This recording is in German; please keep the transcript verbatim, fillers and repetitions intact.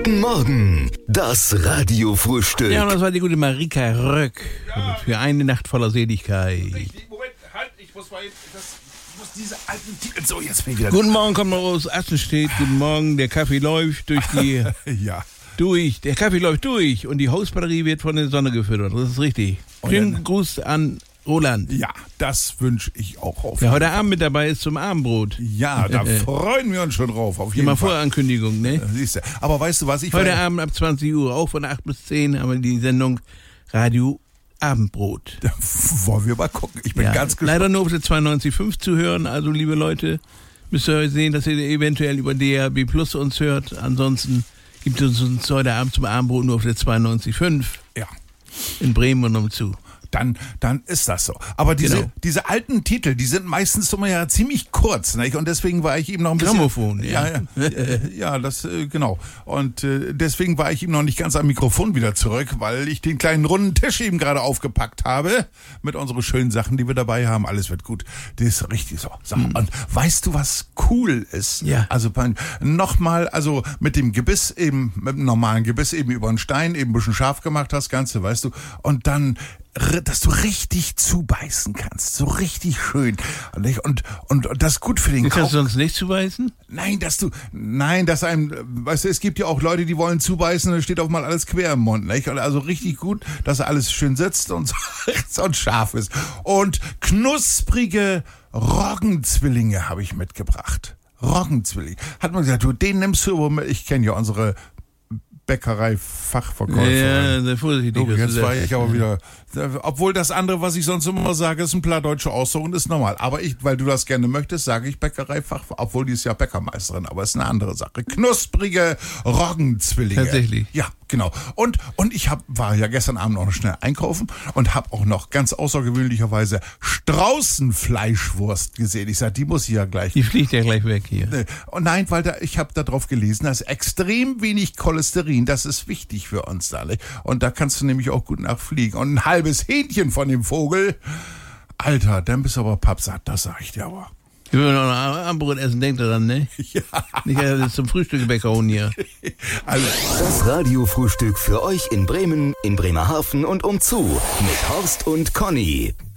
Guten Morgen, das Radiofrühstück. Ja, und das war die gute Marika Röck. Ja. Für eine Nacht voller Seligkeit. Richtig, Moment, halt, ich muss mal, das, ich muss diese alten Titel, so, jetzt bin ich wieder. Guten Morgen, kommt mal aus Assenstedt. Guten Morgen, der Kaffee läuft durch die, Ja. durch, der Kaffee läuft durch und die Hausbatterie wird von der Sonne gefüttert. Das ist richtig. Schönen Gruß an Roland. Ja, das wünsche ich auch auf. Der heute Abend mit dabei ist zum Abendbrot. Ja, da freuen wir uns schon drauf, auf jeden Immer Fall. Vorankündigung, ne? Siehst du. Aber weißt du was, ich Heute war- Abend ab zwanzig Uhr, auch von acht bis zehn, haben wir die Sendung Radio Abendbrot. Wollen wir mal gucken. Ich bin Ja, ganz gespannt. leider nur auf der zweiundneunzig Komma fünf zu hören. Also, liebe Leute, müsst ihr sehen, dass ihr eventuell über D A B Plus uns hört. Ansonsten gibt es uns heute Abend zum Abendbrot nur auf der zweiundneunzig Komma fünf Ja. in Bremen und umzu. Dann, dann ist das so. Aber diese, Genau. diese alten Titel, die sind meistens immer ja ziemlich kurz, nicht? Und deswegen war ich eben noch ein bisschen... Grammophon, ja. Ja, ja, äh, ja das, äh, genau. Und äh, deswegen war ich eben noch nicht ganz am Mikrofon wieder zurück, weil ich den kleinen runden Tisch eben gerade aufgepackt habe mit unseren schönen Sachen, die wir dabei haben. Alles wird gut. Das ist richtig so. so. Mhm. Und weißt du, was cool ist? Ja. Also nochmal, also mit dem Gebiss eben, mit dem normalen Gebiss eben über den Stein, eben ein bisschen scharf gemacht hast, Ganze, weißt du. Und dann dass du richtig zubeißen kannst, so richtig schön. Und, und, und das ist gut für den Kannst Kopf. du uns nicht zuweisen? Nein, dass du, nein, dass einem, weißt du, es gibt ja auch Leute, die wollen zubeißen und dann steht auch mal alles quer im Mund, nicht? Und also richtig gut, dass alles schön sitzt und, so, und scharf ist. Und knusprige Roggenzwillinge habe ich mitgebracht. Roggenzwillinge. Hat man gesagt, du, den nimmst du, ich kenne ja unsere Bäckerei-Fachverkäuferin. Ja, sehr vorsichtig. Oh, was du jetzt war sagst. ich aber wieder. Obwohl das andere, was ich sonst immer sage, ist ein plattdeutscher Ausdruck und ist normal. Aber ich, weil du das gerne möchtest, sage ich Bäckereifach, obwohl die ist ja Bäckermeisterin, aber ist eine andere Sache. Knusprige Roggenzwillinge. Tatsächlich. Ja, genau. Und, und ich hab, war ja gestern Abend auch noch schnell einkaufen und habe auch noch ganz außergewöhnlicherweise Straußenfleischwurst gesehen. Ich sag, die muss ich ja gleich. Die fliegt ja gleich weg hier. Und nein, weil da, ich habe da drauf gelesen, da ist extrem wenig Cholesterin. Das ist wichtig für uns da. Nicht? Und da kannst du nämlich auch gut nachfliegen. Und ein halbes Hähnchen von dem Vogel. Alter, dann bist du aber pappsatt, das sag ich dir aber. Wenn wir noch ein Abendbrot essen, denkt er dann, ne? Ja. Nicht äh, zum Frühstück holen hier. Also, Das Radiofrühstück für euch in Bremen, in Bremerhaven und umzu mit Horst und Conny.